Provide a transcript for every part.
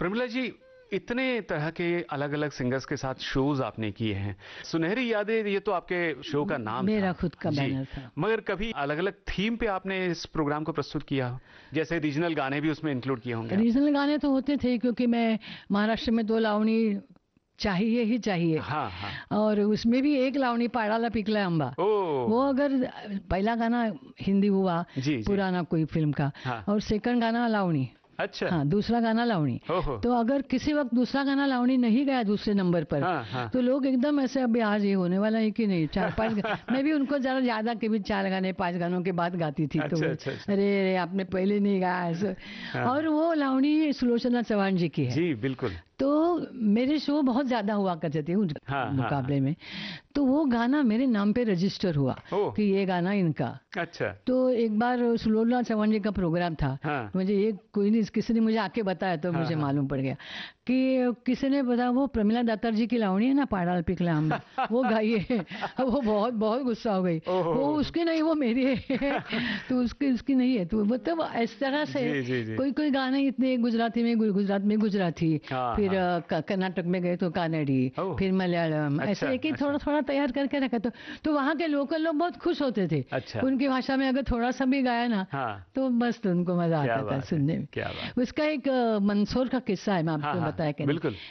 प्रमिला जी, इतने तरह के अलग अलग सिंगर्स के साथ शोज आपने किए हैं। सुनहरी यादें, ये तो आपके शो का नाम मेरा था, खुद का जी, बैनर था। मगर कभी अलग अलग थीम पे आपने इस प्रोग्राम को प्रस्तुत किया हो? जैसे रीजनल गाने भी उसमें इंक्लूड किए होंगे आप? रीजनल गाने तो होते थे, क्योंकि मैं महाराष्ट्र में 2 लावणी चाहिए ही चाहिए। हाँ हाँ। और उसमें भी एक लावणी पाडाला पिकला आंबा, ओ, वो अगर पहला गाना हिंदी हुआ, जी जी, पुराना कोई फिल्म का, हाँ, और सेकंड गाना लावणी, अच्छा, हाँ, दूसरा गाना लावणी। ओहो, तो अगर किसी वक्त दूसरा गाना लावणी नहीं गया दूसरे नंबर पर, हाँ हाँ, तो लोग एकदम ऐसे, अभी आज ये होने वाला है कि नहीं, 4-5 मैं भी उनको जरा ज्यादा, कभी 4 गाने 5 गानों के बाद गाती थी। तो अच्छा अच्छा अच्छा, अरे अरे आपने पहले नहीं गाया ऐसे। हाँ, और वो लावणी सुलोचना चौहान जी की है। जी बिल्कुल, तो मेरे शो बहुत ज्यादा हुआ करते थे उस हाँ हाँ मुकाबले में। तो वो गाना मेरे नाम पे रजिस्टर हुआ ओह, कि ये गाना इनका। अच्छा, तो एक बार सुलोचना चौहान जी का प्रोग्राम था, हाँ मुझे ये कोई नहीं, किसी ने मुझे आके बताया, तो हाँ मुझे हाँ, मालूम पड़ गया कि किसी ने बताया वो प्रमिला दातार जी की लावणी है ना, पाडाल पिकला आंबा, वो गाइए। वो बहुत बहुत गुस्सा हो गई, ओहो, वो उसकी नहीं, वो मेरी है। तो उसकी नहीं है। तो मतलब इस तरह से जी जी जी, कोई कोई गाने इतने, गुजराती में गुजरात में गुजराती, हाँ फिर हाँ, कर्नाटक में गए तो कानेडी, ओह, फिर मलयालम, अच्छा ऐसे एक एक अच्छा थोड़ा थोड़ा तैयार करके रखा। तो वहाँ के लोकल लोग बहुत खुश होते थे। अच्छा, उनकी भाषा में अगर थोड़ा सा भी गाया ना, हाँ, तो बस उनको मजा क्या आता था बात है, सुनने में। क्या बात, उसका एक मंदसौर का किस्सा है, मैं हाँ आपको हाँ, बताया कि नहीं। बिल्कुल,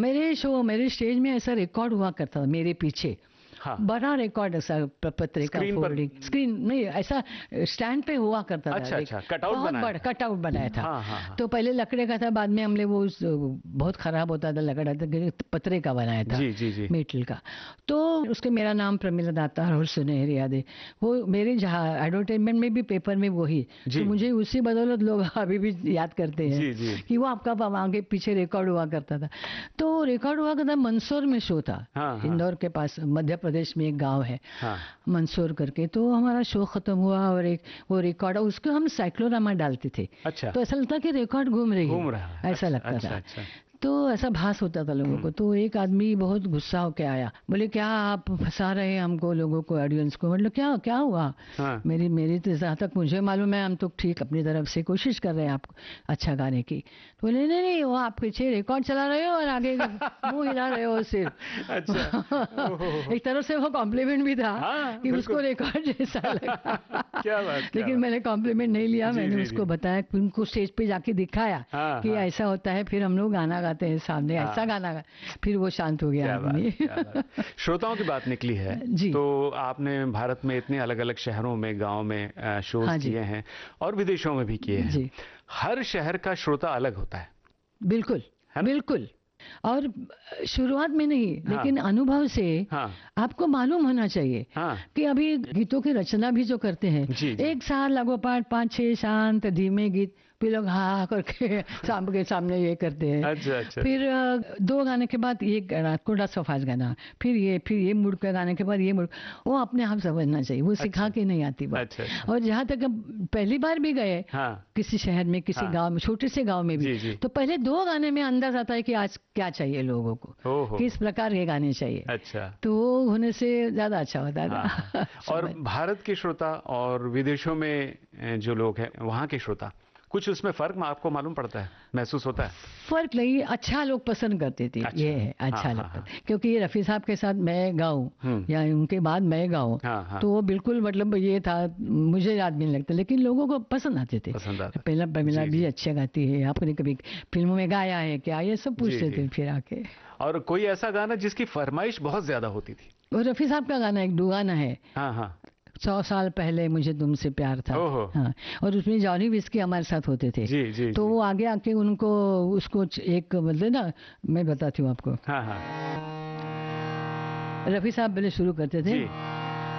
मेरे स्टेज में ऐसा रिकॉर्ड हुआ करता था मेरे पीछे, हाँ, बड़ा रिकॉर्ड, ऐसा पत्रिका स्क्रीन पर, फोल्डिंग, स्क्रीन नहीं, ऐसा स्टैंड पे हुआ करता था। अच्छा अच्छा, कटआउट बहुत बनाया बड़ा था, कटआउट बनाया था। हाँ हाँ हाँ, तो पहले लकड़े का था, बाद में हमने वो बहुत खराब होता था लकड़ा, तो पत्रे का बनाया था, जी जी जी, मेटल का। तो उसके मेरा नाम प्रमिला दातार और सुनहरी यादें, वो मेरे जहाँ एडवर्टाइजमेंट में भी, पेपर में वही। जी तो मुझे उसी बदौलत लोग अभी भी याद करते हैं जी जी, कि वो आपका आगे पीछे रिकॉर्ड हुआ करता था। तो रिकॉर्ड हुआ करता, मंदसौर में शो था, हाँ हाँ इंदौर के पास, मध्य प्रदेश में एक गांव है हाँ, मंदसौर करके। तो हमारा शो खत्म हुआ, और एक वो रिकॉर्ड, उसको हम साइक्लोरामा डालते थे, अच्छा, तो ऐसा लगता कि रिकॉर्ड घूम रही घूम है, रहा है, ऐसा अच्छा लगता अच्छा था। अच्छा, तो ऐसा भास होता था लोगों को। तो एक आदमी बहुत गुस्सा होके आया, बोले क्या आप फंसा रहे हैं हमको, लोगों को, ऑडियंस को। मतलब क्या क्या हुआ? हाँ, मेरी मेरी तो जहाँ तक मुझे मालूम है, हम तो ठीक अपनी तरफ से कोशिश कर रहे हैं आपको अच्छा गाने की। तो बोले नहीं नहीं, वो आप पीछे रिकॉर्ड चला रहे हो और आगे मुंह हिला रहे हो सिर्फ। अच्छा, ओहो, एक तरफ से वो कॉम्प्लीमेंट भी था हाँ कि उसको बिल्कुल, रिकॉर्ड जैसा लगा। क्या बात, क्या लेकिन बात, मैंने कॉम्प्लीमेंट नहीं लिया, जी मैंने जी उसको जी, बताया, उनको स्टेज पे जाके दिखाया हाँ कि हाँ ऐसा होता है, फिर हम लोग गाना गाते हैं सामने, ऐसा हाँ, गाना फिर वो शांत हो गया क्या बात, आदमी। क्या बात। श्रोताओं की बात निकली है, जी तो आपने भारत में इतने अलग अलग शहरों में, गांव में शोज हाँ जी, किए हैं और विदेशों में भी किए हैं। जी हर शहर का श्रोता अलग होता बिल्कुल है ना? बिल्कुल। और शुरुआत में नहीं, हाँ लेकिन अनुभव से हाँ आपको मालूम होना चाहिए हाँ, कि अभी गीतों की रचना भी जो करते हैं, जी जी, एक साथ लगोपाठ 5-6 शांत धीमे गीत, फिर लोग हाँ करके सांप के सामने ये करते हैं। अच्छा अच्छा, फिर 2 गाने के बाद ये गाना, कोड़ा सफाज गाना, फिर ये मूड का गाने के बाद ये मूड, वो अपने आप समझना चाहिए, वो सिखा अच्छा के नहीं आती बात। अच्छा अच्छा, और जहाँ तक हम पहली बार भी गए हाँ किसी शहर में, किसी हाँ, गांव में, छोटे से गांव में भी, जी जी, तो पहले 2 गाने में अंदाज आता है कि आज क्या चाहिए लोगों को, ओहो, किस प्रकार के गाने चाहिए। अच्छा, तो वो होने से ज्यादा अच्छा होता था। हाँ। और भारत के श्रोता और विदेशों में जो लोग हैं, वहाँ के श्रोता, कुछ उसमें फर्क आपको मालूम पड़ता है, महसूस होता है? फर्क नहीं, अच्छा लोग पसंद करते थे, अच्छा, ये है हाँ अच्छा हाँ लगता हाँ, था। क्योंकि ये रफी साहब के साथ मैं गाऊं या उनके बाद मैं गाऊं, हाँ हाँ, तो वो बिल्कुल, मतलब ये था, मुझे याद भी नहीं लगता, लेकिन लोगों को पसंद आते थे। पसंद आता, पहला प्रमिला जी भी जी अच्छे गाती है, आपने कभी फिल्मों में गाया है क्या, ये सब जी पूछते जी। थे फिर आके। और कोई ऐसा गाना जिसकी फरमाइश बहुत ज्यादा होती थी? वो रफी साहब का गाना, एक गाना है, हाँ हाँ, 100 साल पहले मुझे तुमसे प्यार था। ओहो, हाँ, और उसमें जॉनी विस्की हमारे साथ होते थे। जी जी तो जी, वो आगे आके उनको, उसको एक मतलब ना, मैं बताती हूँ आपको, हाँ हाँ, रफी साहब पहले शुरू करते थे, जी